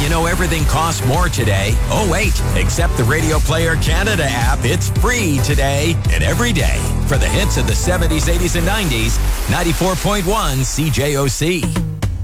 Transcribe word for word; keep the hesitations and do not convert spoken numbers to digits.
you know everything costs more today? Oh, wait. Except the Radio Player Canada app. It's free today and every day. For the hits of the seventies, eighties, and nineties, ninety-four point one C J O C.